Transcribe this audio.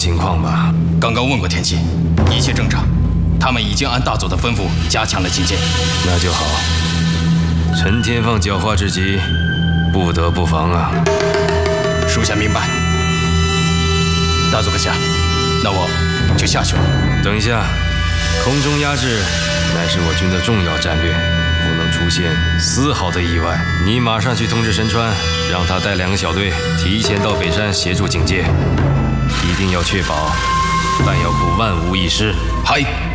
情况吧？ 刚刚问过天机，一切正常。他们已经按大佐的吩咐加强了警戒。 那就好。陈天放狡猾之极，不得不防啊。 属下明白。大佐阁下，那我就下去了。 等一下，空中压制乃是我军的重要战略，不能出现丝毫的意外。你马上去通知神川，让他带2个小队提前到北山协助警戒，一定要确保弹药库万无一失。 嗨。